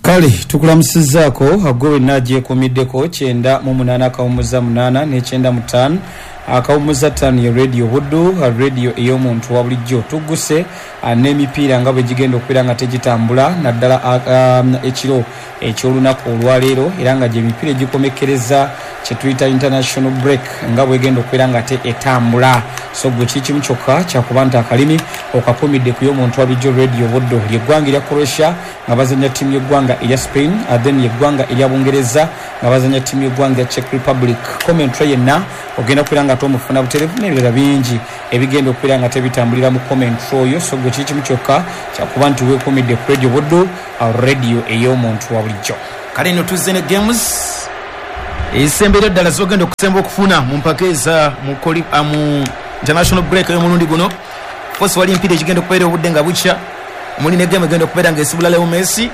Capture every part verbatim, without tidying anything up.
Kale tukulamusizaako agwe naje komiddeko kyenda mu munana akawumuza munana n'ekyenda mu ttaano akawumuza ttaano ya radio Buddu radio ey'omuntu wa bulijjo tugguse n'emipiira nga bwe gigenda okubeera nga tegitambula naddala ekiro eky'olunaku olwaleero era nga gye mipiira gikomekkereza kye tuyita international break nga bwegenda okubeera nga te etambula so gwe kikimu kyokka kyakuba nti akalimi okakumidde ku y'omuntu wa bulijjo radio Buddu ly'eggwanga erya Croatia nga bazanya ttiimu y'eggwanga erya Spain then y'eggwanga erya Bungereza nga bazanya ttiimu y'eggwanga erya Czech Republic commentary yenna ogenda okubeera nga tomufuna buterevu n'ebirala bingi ebigenda okubeera nga tebitambulira mu commentary oyo so gwe kikimu kyokka kyakuba nti weekumidde ku radio Buddu radio ey'omuntu wa bulijjo. Kale no tuzze ne games esembero ddala zogenda okusemba okufuna mu mpaka eza mu mu international break y'omulundi guno fosi wali mpira ekigenda okubeera obudde nga bukya omuli ne game egenda okubeera nga esibula Leo Messi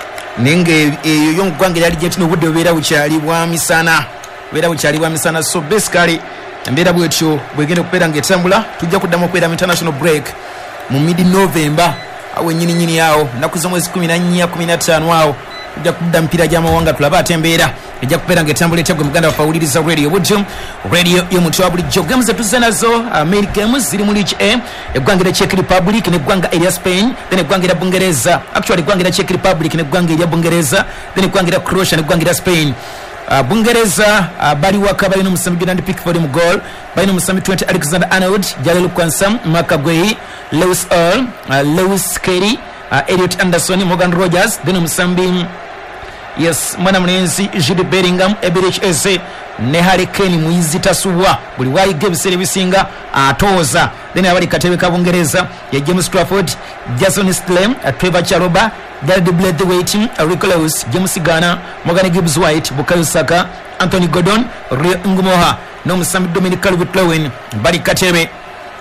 nenge eyo y'omuggwanga yali gyetino obudde bubeera bukyali bwa misana bubeera bukyali bwa misana so basically embeera bwetyo bwegenda okubeera nga etambula tujja kuddamu okubeera mu international break mu mid November awo nyini nyini awo naku z'omwezi kumi na nnya kumi na ttaano awo tujja kudda mpira gy'amawanga tulaba ate embeera ejja kubeera nga etambula etya gwe muganda waffe awuliriza radio Buddu radio y'omuntu wa bulijjo. Games zetuzze nazo main games ziri mu League A eggwanga erya Czech Republic n'eggwanga erya Spain then eggwanga erya Bungereza actually eggwanga erya Czech Republic n'eggwanga erya Bungereza then eggwanga erya Croatia n'eggwanga erya Spain. Uh, Bungereza uh, bali waka bali n'omusambi Jordan Pickford mu goal bali n'omusambi twenty Alexander Arnold Jalel Kwansam Makagwei Lewis Earl uh, Lewis Kelly uh, Elliot Anderson Morgan Rogers then omusambi yes mwana munenzi Jude Bellingham Eberich Eze ne Harry Kane muizi tasubwa buli wayiga ebiseera ebisinga atooza then abali katebe ka Bungereza ya James Trafford Jason Stlem uh, Trevor Chalobah Gareth Bale Rico Lewis James Garner Morgan Gibbs White Bukayo Saka Anthony Gordon Rio Ngumoha n'omusambi Dominic Calvert-Lewin bali katebe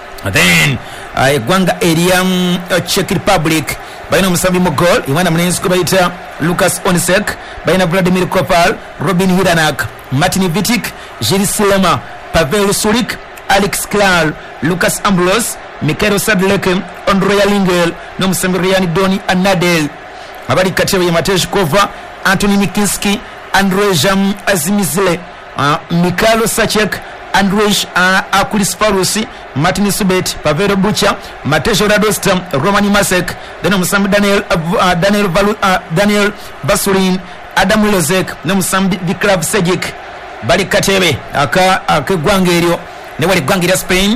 then eggwanga uh, erya um, uh, Czech Republic balina omusambi mu goal imwana munenzi kwe bayita Lucas Onisek balina Vladimir Kopal Robin Hiranak Martin Vitic Gilles Silema Pavel Sulik Alex Kral Lucas Ambros Mikhail Sadleke Andrea Lingel n'omusambi Ryan Doni Anadel abali katebe ya Matej Kova Anthony Nikinski Andrzej Jam Azimizle uh, Mikhailo Sachek Andrzej uh, Akulis Farusi Martin Subet Pavel Bucha Matej Radosta Roman Masek then omusambi Daniel uh, Daniel Valu, uh, Daniel Basurin Adam Lozek n'omusambi Vikrav Sejic bali katebe aka akegwanga eryo ne wali gwanga erya Spain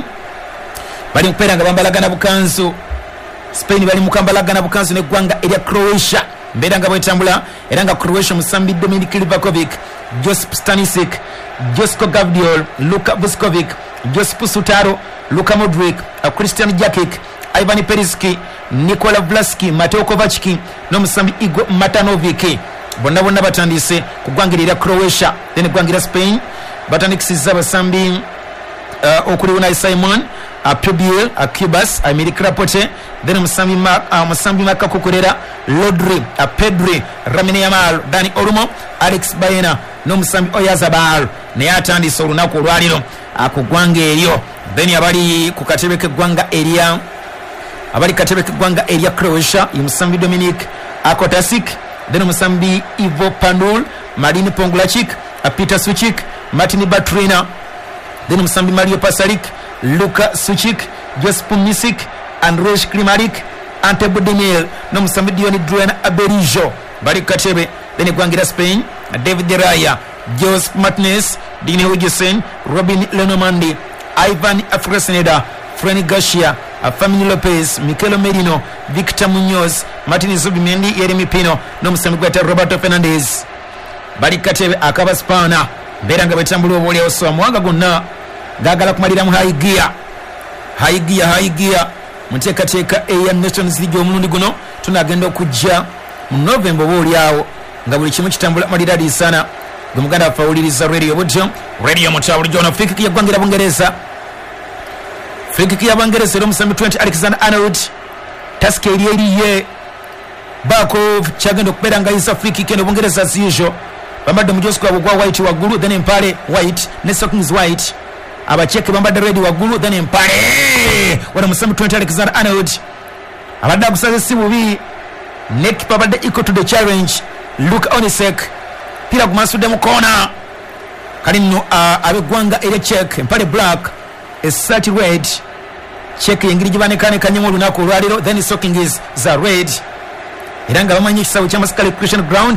bali mupera nga bambalagana bukanzu Spain bali mukambalagana bukanzu n'eggwanga erya Croatia mbeera nga bwetambula era nga Croatia musambi Dominik Livakovic Josip Stanisic Josko Gavdiol Luka Vuskovic Josip Sutaro Luka Modric Christian Jakic Ivan Periski Nikola Vlaski Mateo Kovacic n'omusambi Igor Matanovic bonna bonna batandise ku ggwanga erya Croatia then eggwanga erya Spain batandikisiza abasambi uh, okuli Unai Simon a Pubiel a Cubas a Amerika Rapote then musambi ma uh, musambi makakukurera Rodri a Pedri Lamine Yamal Dani Olmo Alex Baena no musambi Oyarzabal ne atandise olunaku olwaliro akugwanga eryo then abali ku katebe k'eggwanga erya abali katebe k'eggwanga erya Croatia musambi Dominic Akotasic then musambi Ivo Pandul Marin Pongulacic a Peter Sucic Martin Batrina then musambi Mario Pasalic Luka Sucic Josip Misic Andrej Klimaric Ante Budimir no musambi Dioni Druan Aberijo bali katebe then eggwanga Spain David De Raya Joseph Martinez Dini Hugesen Robin Lenomandi Ivan Afresneda Frenny Garcia Family Lopez Mikel Merino Victor Munoz Martin Zubimendi Yeremi Pino no musambi gwata Roberto Fernandez bali katebe akaba Spana mbeera nga bwetambula oba olyawo so amawanga gonna gagala kumalira mu high gear high gear high gear muteekateeka eya Nations League omulundi guno tunagenda okujja mu November oba olyawo nga buli kimu kitambula malira disana gwe muganda waffe awuliriza radio Buddu radio y'omuntu bulijjo ono free kick y'eggwanga erya Bungereza free kick ya Bungereza era omusambi twenty Alexander Arnold task eri eriye Bakov kyagenda okubeera nga yisa free kick eno Bungereza as usual bambadde mujosi gwabwe gwa white waggulu then empale white ne stockings white abacheke bambadde red waggulu then empale wano musambi twenty Alexander Arnold abadde agusaze si bubi neck babadde equal to the challenge Luke Onisek pira kumasudde mu kona kali nno uh, abegwanga ere check empale black esati red check yengiri gibanekane kanyemo lunaku olwaliro then socking is za red era nga bamanyi ekisawo kya Masaka Recreation Ground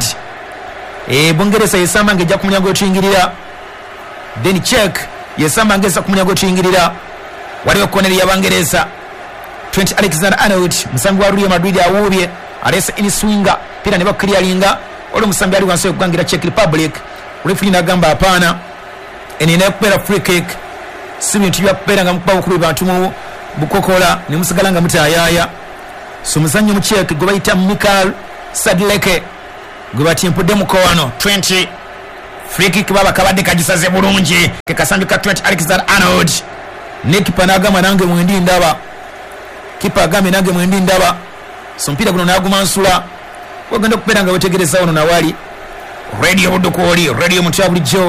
e Bungereza yesamba ngejja ku mulyango otuyingirira then check yesamba ngeza ku mulyango otuyingirira waliwo koneri y'Abangereza twenty Alexander Arnold musambi wa Real Madrid awubye alesa in swinger pira ne bakirialinga ole musambi ali wansi okwangira Czech Republic referee nagamba apana enina kupera free kick simu tibya kupera nga mukpa okulu bantu mu bukokola ne musigala nga mutayaya so muzanyo mu Czech go bayita Mikhail Sadleke go batimpudde mukowano twenty free kick baba kabadde kagisaze bulungi ke kasandu ka twenty Alexander Arnold nekipa nagamba nange mwendi ndaba kipa agambe nange mwendi ndaba so mpira guno nagumansula wagenda kupera nga wetegereza ono nawali radio budukoli radio mutya bulijjo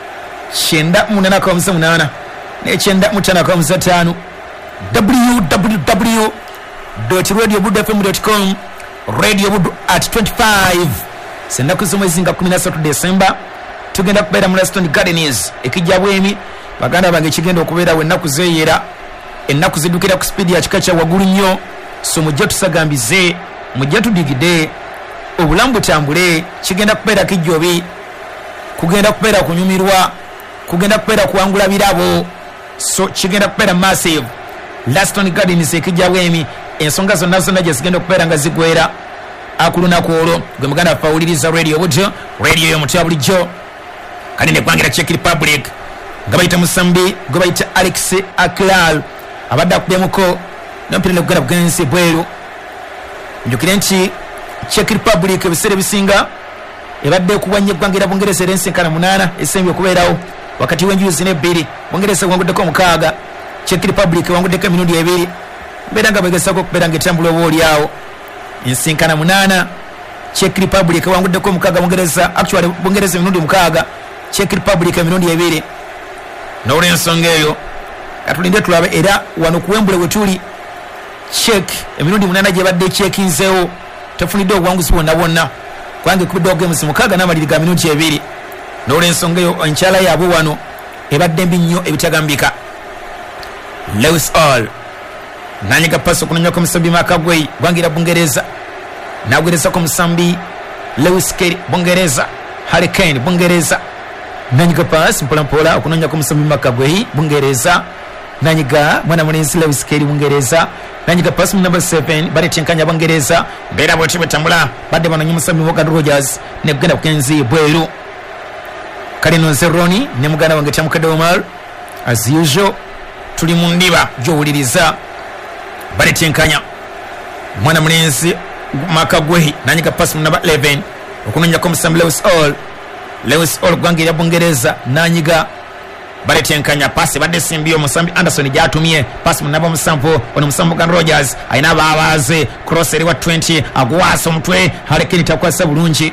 chenda munana kwa msa munana ne chenda mutana kwa msa tano w w w dot radio budu f m dot com radio budu at twenty-five senda kusoma izinga kumi na tatu December tugenda kupera mu Aston Gardens ekijja bwemi baganda bange kigenda okubera wennaku zeeyera ennaku zidukira ku speed ya kikacha wagulu nnyo so mujja tusagambize mujja tudigide obulambu tambule kigenda kupera kijjobi kugenda kupera kunyumirwa kugenda kupera kuangula birabo so kigenda kupera massive Aston Gardens ekijja bwemi ensonga zonna zonna gye zigenda kupera nga zigwera akuluna kwolo gwe muganda fauliriza radio bujo radio yo mutya bulijjo kali ne kwangira Czech Republic nga bayita musambi gwe bayita Alex Aklal abadde akubyemuko nampirira kugenda kugenzi bweru njukire nti Czech Republic ebiseera bisinga ebadde okuwanya eggwangira Bungereza erensenkana munana esembye okubeerawo wakati w'enjuyi zine ebbiri Bungereza wanguddeko omukaaga Czech Republic wanguddeko emirundi ebiri mbeera nga begesako okubeera nga etambula oba oliawo ensenkana munana Czech Republic wanguddeko omukaaga Bungereza actually Bungereza emirundi mukaaga Czech Republic emirundi ebiri n'olw'ensonga eyo katulinde tulabe era wano kuwembule wetuli Czech emirundi munana gye badde ekyekinzeewo tefunidde obuwanguzi bwonna bwonna kwange kubidde games mukaaga n'amaliri ga minuti ebiri n'olw'ensonga eyo enkyala yaabwe wano ebadde mbi nnyo ebitagambika Lewis Hall nanyiga paso kunonya ko musambi makagwei gwangira Bungereza nagwereza ko musambi Lewis Kelly Bungereza Harry Kane Bungereza nanyiga paso mpola mpola okunonya ko musambi makagwei Bungereza nanyiga mwana mulenzi Lewis Kelly Bungereza nanyiga paso number seven bali tenkanya Bungereza bera boti betambula badde bano nyumusambi Morgan Rogers ne genda kukenzi bweru kalino Zeroni ne mugana wange tamukade Omar as usual tuli mu ndiba gyowuliriza bali tenkanya mwana mulenzi makagwehi nanyiga paso number eleven okunonya ko musambi Lewis Hall Lewis Hall gwangira Bungereza nanyiga bale tenkanya pasi badde simbio musambi Anderson jatumie pasi munabo musampo ono musambo kan Rogers aina babaze cross eri wa twenty agwaso mutwe Harikeni takwasa bulungi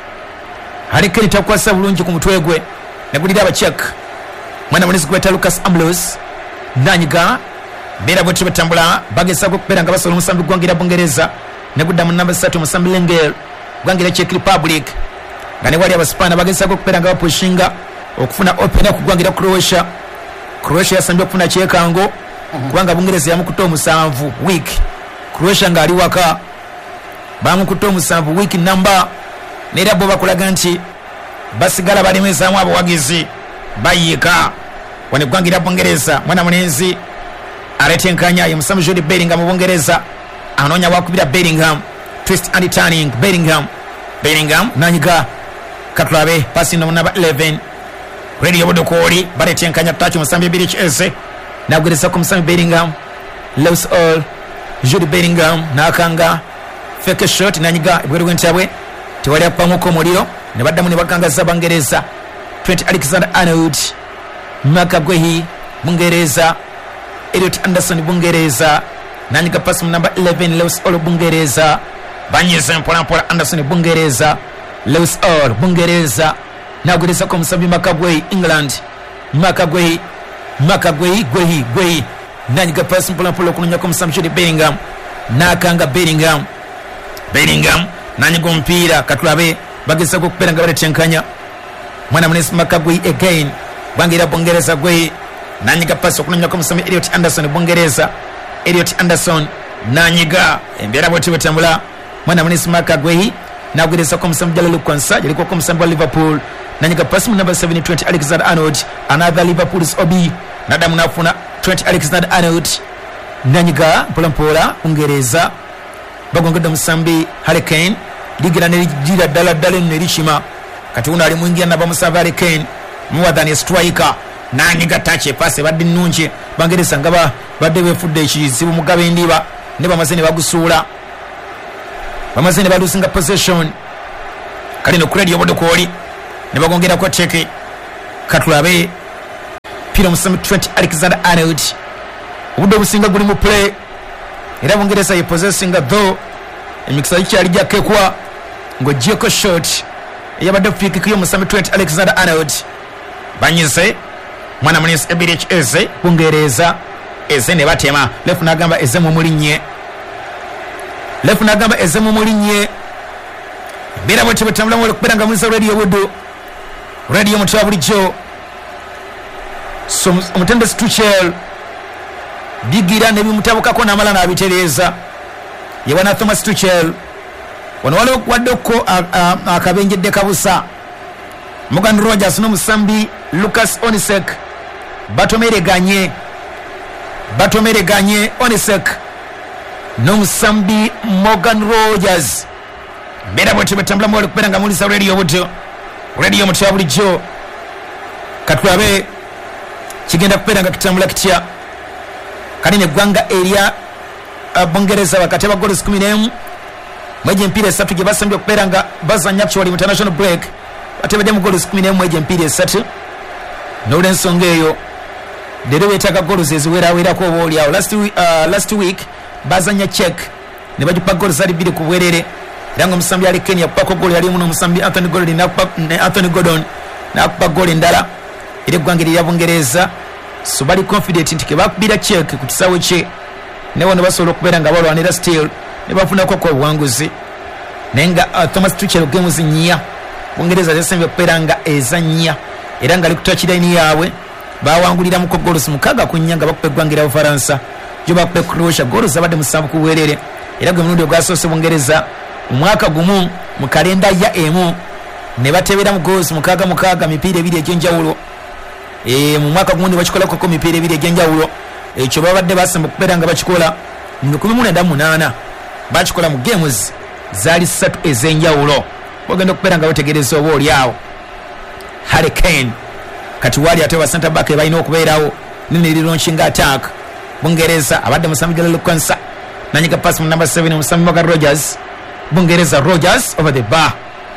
Harikeni takwasa bulungi ku mutwe gwe negulira aba check mwana munisi kweta Lucas Ambrose nanyiga bera bwe tubetambula bagesa ko kupera nga basolo musambi gwangira Bungereza negudda mu number three musambi Lengel gwangira Czech Republic ngane wali abaspana bagesa ko kupera nga bapushinga okufuna open okugwangira Croatia Croatia yasambye okufuna kyekango uh-huh. kubanga Bungereza yamukuta omusanvu week Croatia ngali waka bamukuta omusanvu week number nera bo bakulaga nti basigala balimezaamu abawagizi bayika wane gwangira Bungereza mwana munenzi aretenkanya ya musambi Jude Bellingham mu Bungereza anonya wakubira Bellingham twist and turning Bellingham Bellingham nanyiga katulabe passing number eleven radio budukoli bale tenkanya tachi musambi biri chese nagwereza ko musambi Bellingham Lewis Hall Jude Bellingham nakanga fake shot nanyiga ibwere wentabwe tewali apamuko muliro ne baddamu ne bakanga za Bungereza twenty Alexander Arnold Makagwehi Bungereza Elliot Anderson Bungereza nanyiga pass number eleven Lewis Hall Bungereza banyeze mpola mpola Anderson Bungereza Lewis Hall Bungereza nagwereza ko musambi Makagwehi England Makagwehi Makagwehi Gwehi Gwehi nanyiga pass mpola mpola kunya ko musambi Jude Bellingham nakanga Bellingham Bellingham nanyiga mpira katulabe bageza okupera nga baletenkanya mwana munesi makagwi again bwangira Bungereza gwe nanyiga pass okunanya ko musambi Elliot Anderson Bungereza Elliot Anderson nanyiga embera bwete betambula mwana munesi makagwe nagwireza ko musambi Jalal Kwansa yaliko ko musambi wa Liverpool nanyiga pass mu number seven twenty Alexander Arnold another Liverpool's obi nadamu nafuna twenty Alexander Arnold nanyiga pola pola Bungereza bagongeda musambi Harry Kane ligira ne jira dala dala ne rishima kati una ali mwingia na bamusava Harry Kane muwadhani striker nanyiga tache passe badde nunje Bungereza ngaba badde befudde ekizibu mugabe ndiba ne bamazene bagusula bamazene balusinga possession kali no credit obodo koli ne bagongera ko cheke katulabe pira musambi twenty Alexander Arnold obodo businga guli mu play era Bungereza ye possessinga though emikisa ikyali jakekwa ngo jeko shot yabadde free kiyo musambi twenty Alexander Arnold banyize mwana munisi B H eze Bungereza eze ne batema lefu nagamba eze mu mulinye lefu nagamba eze mu mulinye bera bote betambula mu kubera muri radio budu radio mutwa bulijo so umutende Tuchel bigira ne bimutabuka ko namala na bitereza yabana Thomas Tuchel wano walo wadoko akabenjedde kabusa Morgan Rogers no musambi Lucas Onisek batomere ganye batomere ganye Onisek no musambi Morgan Rogers bera bote betambula mu kupera muri sa radio buto radio mutya bulijo katwabe kigenda kupera nga kitambula kitya kali ne gwanga area Bungereza bakate ba goals kumi n'emu mweje mpira esatu gye basambye okupera nga bazanya wali international break batebedde mu goals kumi n'emu mweje mpira esatu n'olwensonga eyo lero beetaaga goals eziwerawerako oba oliawo last, uh, last week bazanya check ne bajupa goals ali bbiri ku bwerere era nga omusambi ali Kenya yakupako goal yali muno omusambi Anthony Gordon ne Anthony Gordon nakupa goal endala era eggwanga erya Bungereza so bali confident nti ke bakubira check ku kisaawe kye ne wano basobola okubeera nga balwanira still ne bafunako ko obuwanguzi naye nga uh, Thomas Tuchel games nnya Bungereza yasembye okubeera nga ezannya era nga ali ku touchline yaabwe bawangulira mu goals mukaga ku nnya nga bakupa eggwanga erya Bufaransa jo bakupa Croatia goals abadde musanvu ku bwerere era gwe mulundi ogwasoose Bungereza omwaka gumu mu kalenda ya emu ne batebera mu goals mukaga mukaga mipiira ebiri egy'enjawulo e mu mwaka gumu ne bakikolako ko mipiira ebiri egy'enjawulo ekyo babadde basemba okubeera nga bakikola mu lukumi mu mwenda mu munaana bakikola mu games zaali ssatu ez'enjawulo bagenda okubeera nga bategereza oba oli awo Harry Kane kati wali ate ba center back balina okubeerawo nene lilaunching attack Bungereza abadde musambi Jalal Kwansa nanyiga pass mu number seven musambi Morgan Rogers Bungereza Rogers over the bar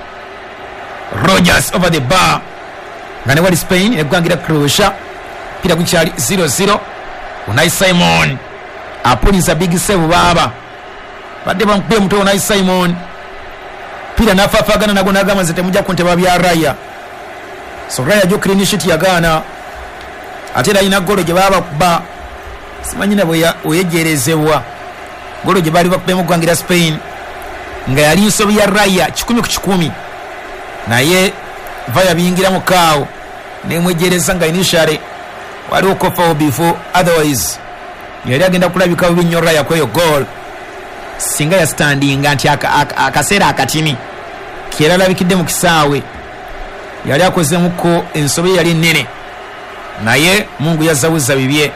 Rogers over the bar ngane wali Spain egwangira Croatia pira kuchali zero zero Unai Simon apuliza big save baba badde bampe muto Unai Simon pira nafafagana nago nagama zete muja kunteba bya Raya so Raya jo clean sheet ya Ghana atera ina golo je baba kuba simanyina boya oyegerezebwa golo je bali bakubemu gwangira Spain nga yali nsobi ya Raya kikumi ku kikumi naye vaya bingira mukaawo nemwegereza nga initially wali okofa before otherwise yali agenda kulabika binyo Raya kweyo goal singa ya standing anti akasera akatimi kera labikidde mu kisaawe yali akoze muko ensobe yali nene naye Mungu yazawuza bibye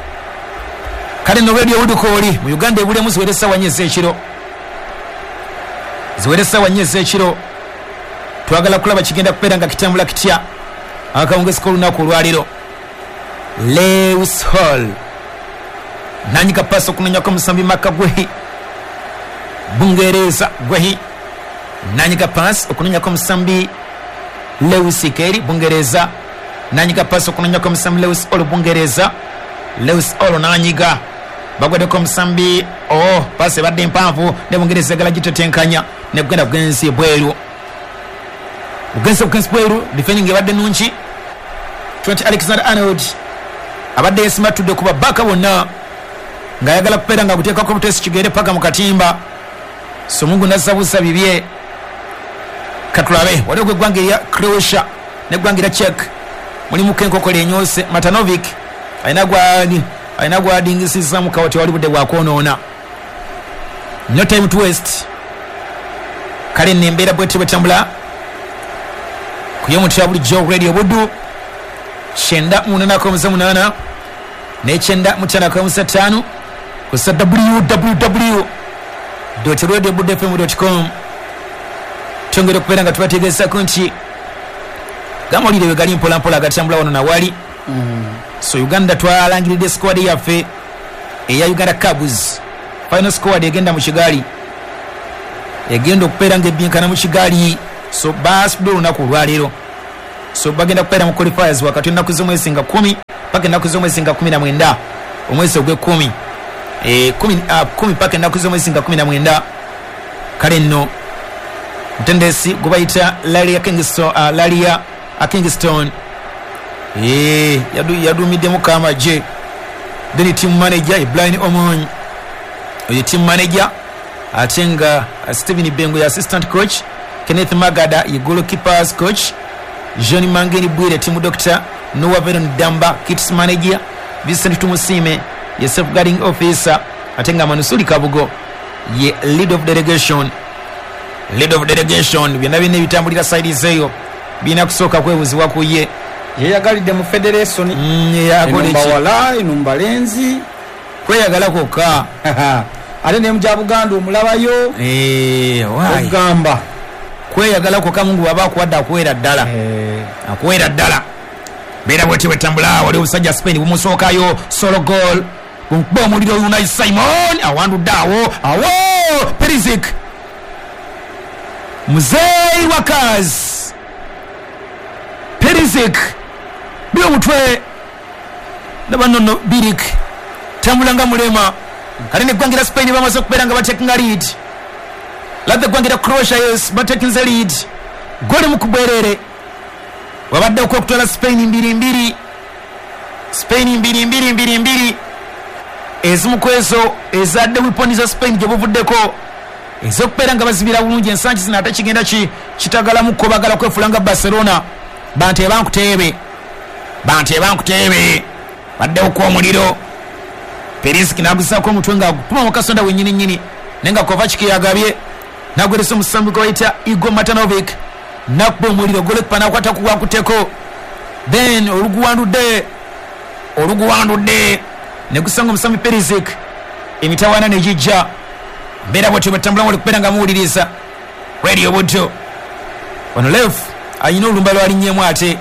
kale no radio udukoli mu Uganda ebule muziweresa wanyeze ekiro ziweresa wanyeze ekiro twagala kulaba kigenda kupera nga kitambula kitya akawungesi ko lunaku olwaliro Lewis Hall nanyika paso kunanya ko musambi makagwe Bungereza gwehi nanyika pass okunanya ko musambi Lewis Keri Bungereza nanyika pass okunanya ko musambi Lewis Hall Bungereza Lewis Hall nanyika bagwede ko musambi oh pass badde mpanvu ne Bungereza gala gitetenkanya ne gwenda bwensi bweru Ugense ugense bweru defending ebadde nunchi twenty Alexander Arnold abadde esimatudde kuba baka bonna nga yagala kupera nga kuteeka ko mutesi kigere paka mu katimba so Mungu nasabusa bibye katulabe waliwo gwegwanga erya Croatia ne gwanga erya Czech mulimu kenkokole enyose Matanovic alina gwali alina gwadingisiza mu kawati wali budde bwakonoona no time to waste kale nembeera bwete bwetambula kuyo mutya bulijjo radio buddu chenda munana kwa musa munana ne chenda mutana kwa musa tano kusa w w w dot radio buddu f m dot com tongere kupera nga tubategesa kunti gamolire we gali mpola mpola gatambula wano na wali mm. So Uganda twalangiride squad yaffe eya Uganda Cubs final squad egenda mu Kigali egenda okupera ngebinkana mu Kigali so bas do na kulwalero so bagenda kupera mu qualifiers wakati na kuzomwezi nga kumi paka na kuzomwezi nga kumi na mwenda omwezi ogwe kumi eh kumi uh, kumi paka na kuzomwezi nga kumi na mwenda kale nno ntendesi gubaita Laria Kingston uh, Laria Kingston eh yadu yadu midemu kama je then team manager Ibrahim Omon oyo team manager atenga uh, Steven Bengo ya assistant coach Kenneth Magada ye goalkeepers coach Johnny Mangeni Bwire team doctor Noah Veron Damba kits manager Vincent Tumusime ye safeguarding officer atenga Manusuli Kabugo ye lead of delegation lead of delegation byonna bine bitambulira side zeyo bina kusoka kwebuzibwa kuye yeyagalidde mu federation mm, yakoleki wala inumba lenzi kweyagala kokka ate ne mja Buganda omulabayo eh wai ogamba kweyagala kokka Mungu baba akuwadde akwera ddala eh akwera ddala bera bwete bwetambula wali obusajja Spain bumusookayo solo goal kumba omuliro Unai Simon awanduddaawo awo Perisic Muzei wakazi Perisic bio mutwe nabanono Birik tambulanga mulema kale ne gwangira Spain bamaze kuberanga batekinga lead ladde gwangira Croatia yes batekinze lead gole mukubwerere wabadde okutwala Spain mbiri mbiri Spain mbiri mbiri mbiri mbiri ezimu kwezo ezadde weapons za Spain gye buvuddeko ezokuberanga bazibira bulungi ensangi zina ate kigenda ki kitagala mu kobagala kwefulanga Barcelona bante bankutebe bante bankutebe badde okwomuliro Perisic nagusako omutwe nga kuma mukasonda wenyini nyini nenga Kovacic yagabye nagwereso musambi ko ita Igor Matanovic nakbo omuliro gole pana kwata kuwa kuteko then oluguwandude oluguwandude ne kusanga musambi Perisic emitawana ne jijja bera bwatyo batambula wali kupera nga muwuliriza radio buddo ono lef ayina olumba lwali nnyemu ate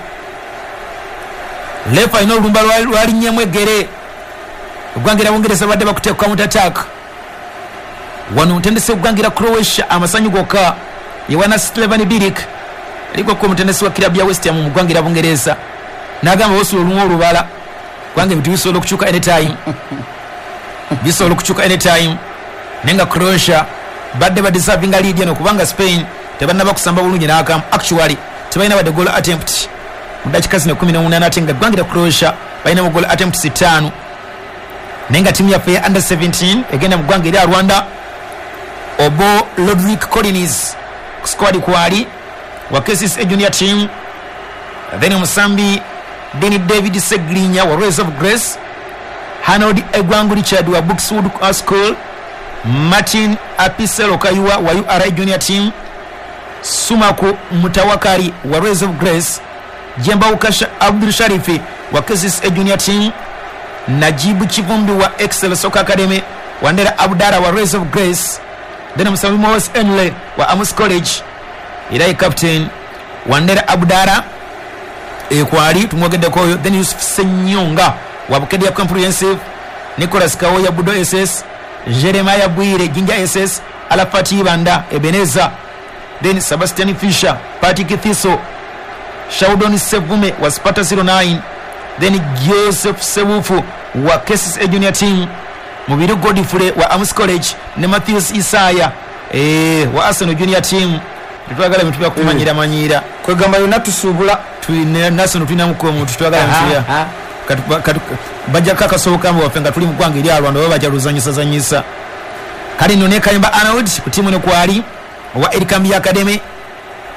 lef ayina olumba lwali nnyemu egere ogwangira Bungereza badde bakuteeka counter attack wano ntendese ogwangira Croatia amasanyu gokka yewana Stevan Bilic aliko ko mutendese wa kilabu ya West Ham mu gwangira Bungereza nagamba wosu olumu olubala gwange bitu bisobola okukyuka anytime bisobola okukyuka anytime nenga Croatia badde ba deserving lead eno kubanga Spain tebanaba kusamba bulungi n'akamu actually tebalina badde goal attempt mu dakika zino kumi na munaana ate nga gwangira Croatia balina mu goal attempts ttaano nenga timu yaffe ya under seventeen egenda mu ggwanga erya Rwanda Obo Lodrick Collins squad kwali wa K C S A junior team then Musambi Denny David Segrinya wa Rays of Grace Hanold Egwangu Richard wa Buxwood School Martin Apiselo Kayuwa wa U R I junior team Sumaku Mutawakari wa Rays of Grace Jemba Ukasha Abdul Sharifi wa K C S A junior team Najibu Chivumbi wa Excel Soccer Academy Wandera Abdara wa Rays of Grace then Musambi Moses Enle wa Amos College Irai captain Wandera Abdara ekwali tumwogedde koyo then Yusuf Senyonga wa Bukedia Comprehensive Nicholas Kawoya Budo S S Jeremiah Bwire Jinja S S Alafati Banda Ebeneza then Sebastian Fisher Patrick Thiso Shaudon Sevume wa Sparta zero nine then Joseph Sewufu wa K C S A junior team Mubiru Godfrey wa Amos College ne Matthews Isaya eh wa Arsenal junior team tutwagala mtu ya kumanyira manyira kwegamba yona tusubula twine National twina mukomo tutwagala mtu ya katu bajja kakasoboka mbo wafenga tuli mugwanga eri Rwanda baba jaluzanyisa zanyisa kali none kayimba Arnold ku timu ne kwali wa Erikambi Academy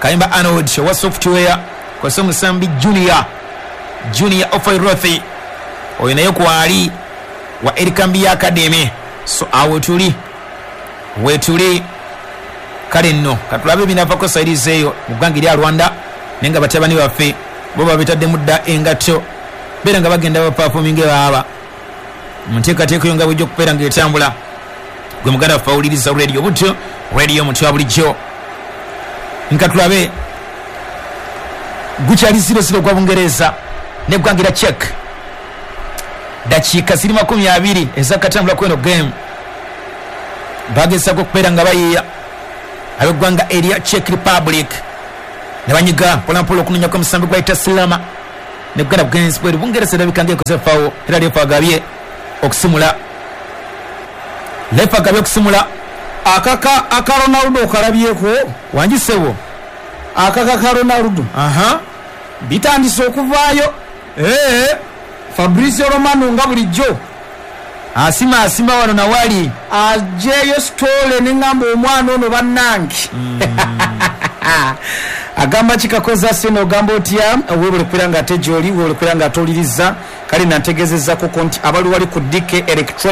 Kayimba Arnold wa software kwa Musambi Junior Junior Ofairothi oyo naye kwali wa Erikambi Academy. So awo tuli wetuli kale nno katulabe binavako sairize eyo mugangiri ya Rwanda nenga batabani baffe bo babitadde mudda engato bera nga bagenda ba performing baba muteka teko yonga bujjo kupera ngetambula gwe muganda fauliriza radio butyo radio mutwa bulijjo nkatulabe guchali zero zero kwa Bungereza ne gwangira check dakika ziri makumi abiri ezakatambula kweno game bagesa ko kupera nga bayiya abegwanga area Czech Republic ne banyiga polampola kunya kwa Musambi kwa itasilama ne bwana games bwe Bungereza dabikange ko sefawo era lefa gabye okusimula lefa gabye okusimula akaka aka Ronaldo kalabyeko wanjisewo akaka ka Ronaldo aha bitandise okuvaayo eh Fabrizio Romano nga bulijjo asima asima wano na wali ajeyo stole nengamba omwana ono bannange mm. agamba kikakoza sino gamba otya webule kwiranga ate joli webule kwiranga atoliriza kali nategezeza ko konti abalu wali ku D K Electronics